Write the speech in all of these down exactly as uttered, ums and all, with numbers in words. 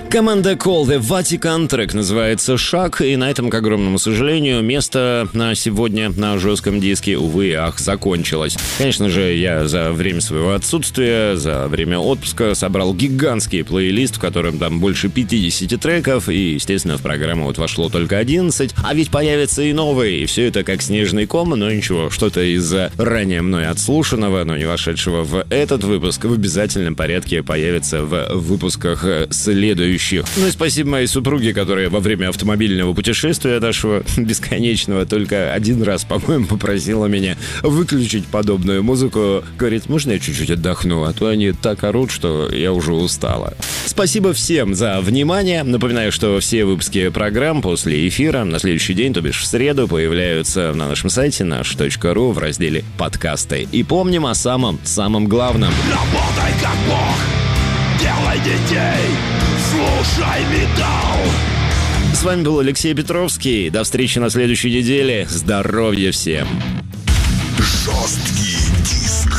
Команда Call the Vatican, трек называется «Шаг», и на этом, к огромному сожалению, место на сегодня на жестком диске, увы и ах, закончилось. Конечно же, я за время своего отсутствия, за время отпуска собрал гигантский плейлист, в котором там больше пятьдесят треков, и, естественно, в программу вот вошло только одиннадцать, а ведь появятся и новые, и все это как снежный ком, но ничего, что-то из-за ранее мной отслушанного, но не вошедшего в этот выпуск, в обязательном порядке появится в выпусках следующих. Ну и спасибо моей супруге, которая во время автомобильного путешествия нашего бесконечного только один раз, по-моему, попросила меня выключить подобную музыку. Говорит, можно я чуть-чуть отдохну, а то они так орут, что я уже устала. Спасибо всем за внимание. Напоминаю, что все выпуски программ после эфира на следующий день, то бишь в среду, появляются на нашем сайте наш точка ру в разделе «Подкасты». И помним о самом-самом главном. Работай как Бог, делай детей, слушай металл. С вами был Алексей Петровский. До встречи на следующей неделе. Здоровья всем. Жесткий диск.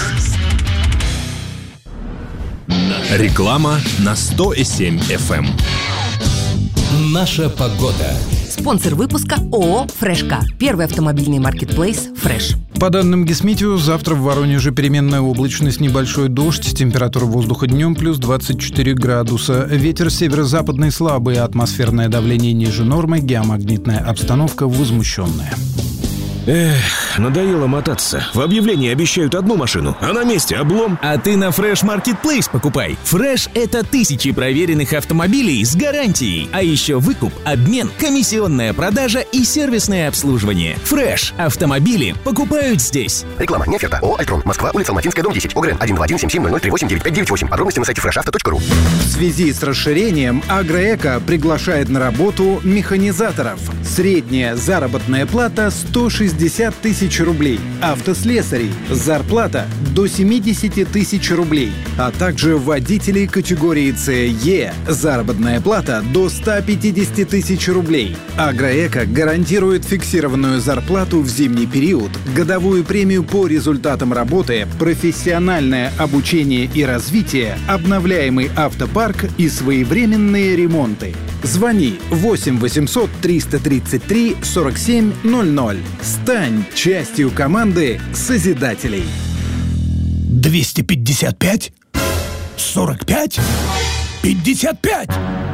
Реклама на сто семь эф эм. Наша погода. Спонсор выпуска ООО «Фрешка». Первый автомобильный маркетплейс «Фреш». По данным Гисметео, завтра в Воронеже переменная облачность, небольшой дождь, температура воздуха днем плюс двадцать четыре градуса. Ветер северо-западный слабый, атмосферное давление ниже нормы, геомагнитная обстановка возмущенная. Эх, надоело мотаться. В объявлении обещают одну машину, а на месте облом. А ты на Fresh Marketplace покупай. Fresh — это тысячи проверенных автомобилей с гарантией. А еще выкуп, обмен, комиссионная продажа и сервисное обслуживание. Fresh. Автомобили покупают здесь. Реклама, не оферта. ООО «Альтрон». Москва, улица Алматинская, дом десять. ОГРН один два один семь семь ноль ноль три восемь девять пять девять восемь. Подробности на сайте фреш авто точка ру. В связи с расширением Агроэко приглашает на работу механизаторов. Средняя заработная плата сто шестьдесят тысяч рублей. Автослесарей зарплата до семьдесят тысяч рублей. А также водителей категории С-Е заработная плата до сто пятьдесят тысяч рублей. Агроэко гарантирует фиксированную зарплату в зимний период, годовую премию по результатам работы, профессиональное обучение и развитие, обновляемый автопарк и своевременные ремонты. Звони восемь восемьсот триста тридцать три сорок семь ноль ноль. Стань частью команды созидателей. двести пятьдесят пять сорок пять пятьдесят пять.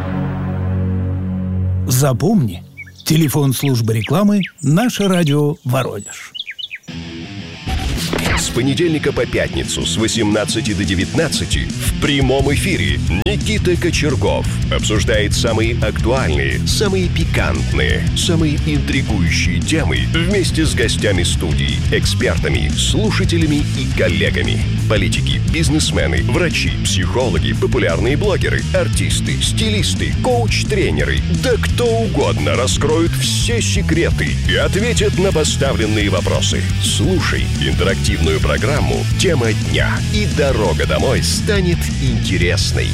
Запомни, телефон службы рекламы «Наше радио Воронеж». С понедельника по пятницу с восемнадцати до девятнадцати в прямом эфире Никита Кочергов обсуждает самые актуальные, самые пикантные, самые интригующие темы вместе с гостями студии, экспертами, слушателями и коллегами. Политики, бизнесмены, врачи, психологи, популярные блогеры, артисты, стилисты, коуч-тренеры, да кто угодно раскроют все секреты и ответят на поставленные вопросы. Слушай интерактивную программу «Тема дня», и дорога домой станет интересной.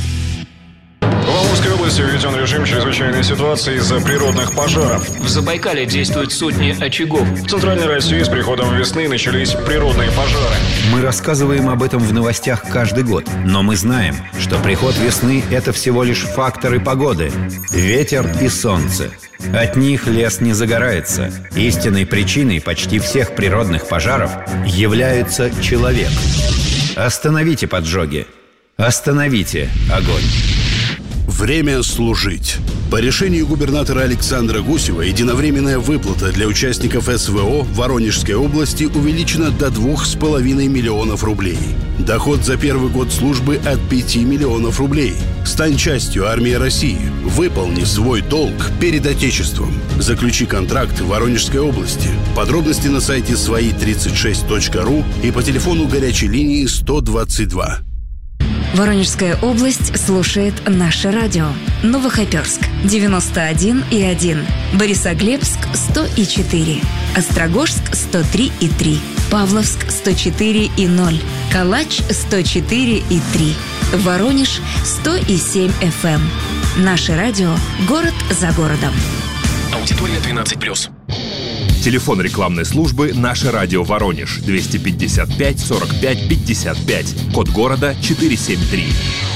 В Амурской области введен режим чрезвычайной ситуации из-за природных пожаров. В Забайкале действуют сотни очагов. В Центральной России с приходом весны начались природные пожары. Мы рассказываем об этом в новостях каждый год. Но мы знаем, что приход весны – это всего лишь факторы погоды. Ветер и солнце. От них лес не загорается. Истинной причиной почти всех природных пожаров является человек. Остановите поджоги. Остановите огонь. Время служить. По решению губернатора Александра Гусева единовременная выплата для участников эс вэ о в Воронежской области увеличена до двух с половиной миллионов рублей. Доход за первый год службы от пяти миллионов рублей. Стань частью армии России. Выполни свой долг перед Отечеством. Заключи контракт в Воронежской области. Подробности на сайте свои тридцать шесть точка ру и по телефону горячей линии сто двадцать два. Воронежская область слушает наше радио. Новохоперск девяносто один и один, Борисоглебск сто и четыре, Острогожск сто три и три, Павловск сто четыре и ноль, Калач сто четыре и три, Воронеж сто и семь эф эм. Наше радио. Город за городом. Аудитория двенадцать плюс. Телефон рекламной службы «Наше радио Воронеж» двести пятьдесят пять сорок пять пятьдесят пять. Код города четыреста семьдесят три.